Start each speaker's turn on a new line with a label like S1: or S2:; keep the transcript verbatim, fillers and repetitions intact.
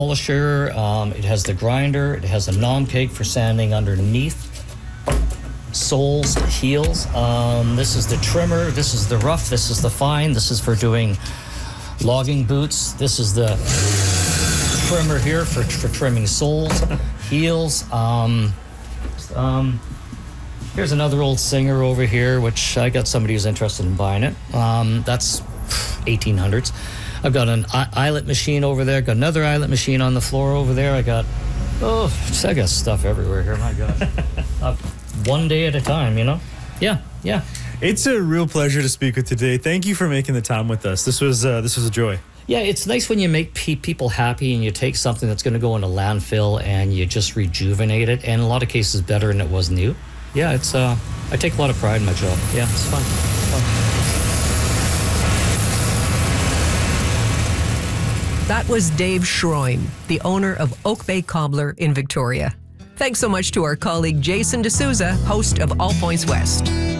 S1: polisher, um, it has the grinder, it has a non-pig for sanding underneath. Soles, heels. Um, this is the trimmer, this is the rough, this is the fine, this is for doing logging boots. This is the trimmer here for, for trimming soles, heels. Um, um, here's another old Singer over here, which I got somebody who's interested in buying it. Um, that's eighteen hundreds. I've got an eyelet machine over there, got another eyelet machine on the floor over there. I got, oh, I got stuff everywhere here, my gosh. uh, one day at a time, you know? Yeah, yeah.
S2: It's a real pleasure to speak with you today. Thank you for making the time with us. This was uh, this was a joy.
S1: Yeah, it's nice when you make pe- people happy and you take something that's going to go in a landfill and you just rejuvenate it, and in a lot of cases better than it was new. Yeah, it's uh, I take a lot of pride in my job. Yeah, it's fun. It's fun.
S3: That was Dave Schroen, the owner of Oak Bay Cobbler in Victoria. Thanks so much to our colleague Jason D'Souza, host of All Points West.